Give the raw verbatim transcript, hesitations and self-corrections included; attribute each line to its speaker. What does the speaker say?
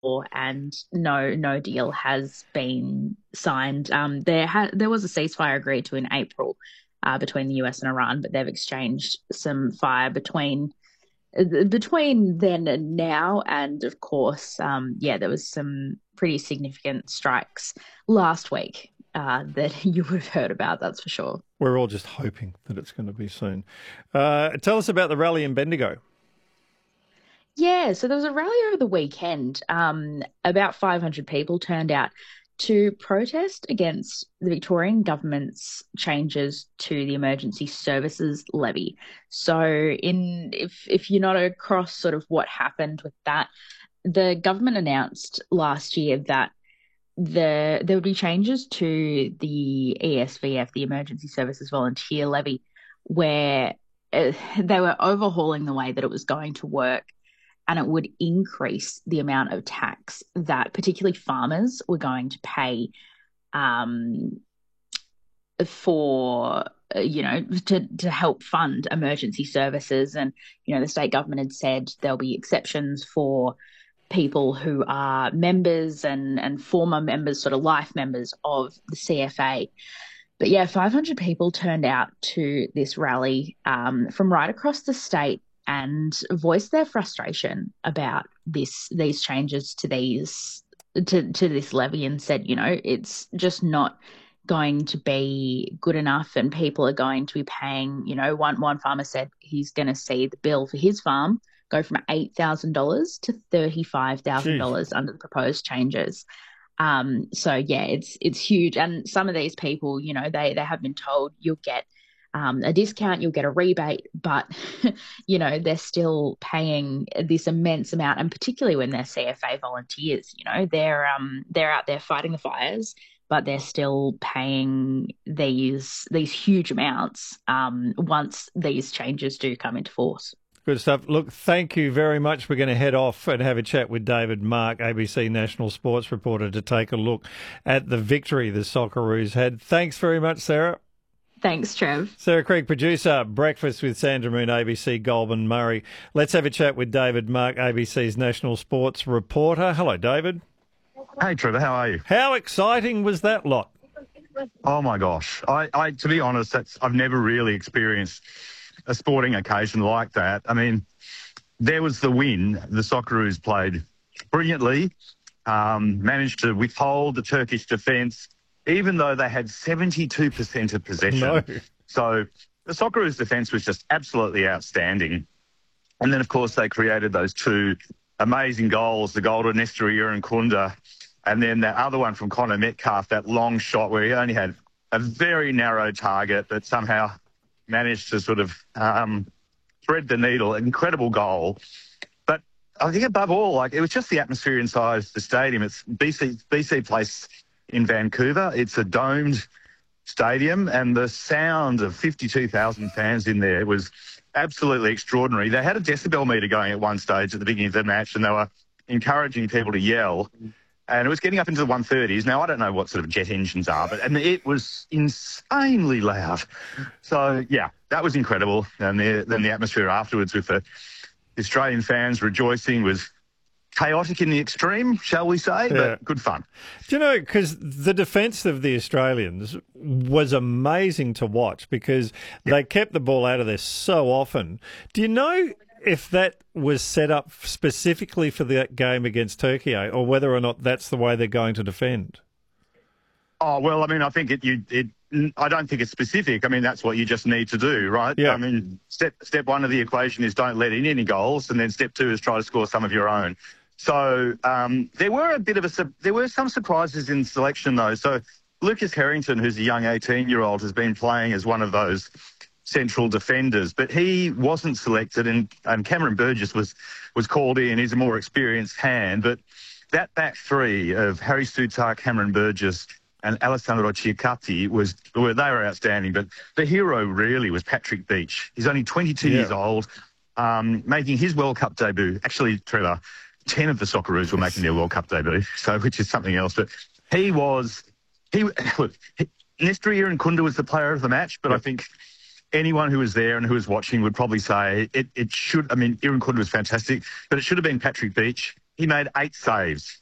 Speaker 1: and no no deal has been signed. Um, there ha- there was a ceasefire agreed to in April uh, between the U S and Iran, but they've exchanged some fire between between then and now. And of course, um, yeah, there was some pretty significant strikes last week uh, that you would have heard about, that's for sure.
Speaker 2: We're all just hoping that it's going to be soon. Uh, tell us about the rally in Bendigo.
Speaker 1: Yeah, so there was a rally over the weekend. Um, about five hundred people turned out to protest against the Victorian government's changes to the emergency services levy. So, in if if you're not across sort of what happened with that, the government announced last year that the there would be changes to the E S V F, the Emergency Services Volunteer Levy, where uh, they were overhauling the way that it was going to work, and it would increase the amount of tax that particularly farmers were going to pay um, for, uh, you know, to, to help fund emergency services. And, you know, the state government had said there'll be exceptions for people who are members and, and former members, sort of life members of the C F A. But yeah, five hundred people turned out to this rally um, from right across the state and voiced their frustration about this these changes to these to, to this levy, and said, you know, it's just not going to be good enough, and people are going to be paying, you know, one one farmer said he's going to see the bill for his farm go from eight thousand dollars to thirty-five thousand dollars under the proposed changes. Um, so yeah, it's it's huge. And some of these people, you know, they they have been told you'll get um, a discount, you'll get a rebate, but you know, they're still paying this immense amount. And particularly when they're C F A volunteers, you know, they're um they're out there fighting the fires, but they're still paying these these huge amounts um, once these changes do come into force.
Speaker 2: Good stuff. Look, thank you very much. We're going to head off and have a chat with David Mark, A B C National Sports reporter, to take a look at the victory the Socceroos had. Thanks very much, Sarah.
Speaker 1: Thanks, Trev.
Speaker 2: Sarah Creek, producer, Breakfast with Sandra Moon, A B C Goulburn Murray. Let's have a chat with David Mark, A B C's National Sports reporter. Hello, David.
Speaker 3: Hey, Trevor, how are you?
Speaker 2: How exciting was that lot?
Speaker 3: Oh, my gosh. I, I to be honest, that's, I've never really experienced a sporting occasion like that. I mean, there was the win. The Socceroos played brilliantly, um, managed to withhold the Turkish defence, even though they had seventy-two percent of possession.
Speaker 2: No.
Speaker 3: So the Socceroos defence was just absolutely outstanding. And then, of course, they created those two amazing goals, the goal to Nestor Irankunda, and then that other one from Connor Metcalf, that long shot where he only had a very narrow target but somehow managed to sort of um, thread the needle. Incredible goal. But I think above all, like, it was just the atmosphere inside the stadium. It's B C, B C Place in Vancouver. It's a domed stadium, and the sound of fifty-two thousand fans in there was absolutely extraordinary. They had a decibel meter going at one stage at the beginning of the match, and they were encouraging people to yell. And it was getting up into the one thirties. Now, I don't know what sort of jet engines are, but and it was insanely loud. So, yeah, that was incredible. And the, then the atmosphere afterwards with the Australian fans rejoicing was chaotic in the extreme, shall we say,
Speaker 2: Yeah.
Speaker 3: but good fun.
Speaker 2: Do you know, because the defence of the Australians was amazing to watch because
Speaker 3: Yep.
Speaker 2: they kept the ball out of there so often. Do you know if that was set up specifically for the game against Turkey, or whether or not that's the way they're going to defend?
Speaker 3: Oh, well, I mean, I think it, you, it, I don't think it's specific. I mean, that's what you just need to do, right?
Speaker 2: Yeah.
Speaker 3: I mean, step step one of the equation is don't let in any goals, and then step two is try to score some of your own. So um, there were a bit of a, there were some surprises in selection though. So Lucas Harrington, who's a young eighteen-year-old, has been playing as one of those central defenders, but he wasn't selected, and, and Cameron Burgess was was called in. He's a more experienced hand, but that back three of Harry Sutar, Cameron Burgess, and Alessandro Ciacatti was well, they were outstanding. But the hero really was Patrick Beach. He's only twenty-two
Speaker 2: Yeah.
Speaker 3: years old, um, making his World Cup debut. Actually, Trevor, ten of the Socceroos were making their World Cup debut, so which is something else. But he was he look. He, Nestor Irankunda was the player of the match, but
Speaker 2: Yep.
Speaker 3: I think anyone who was there and who was watching would probably say it, it should. I mean, Irankunda was fantastic, but it should have been Patrick Beach. he made eight saves.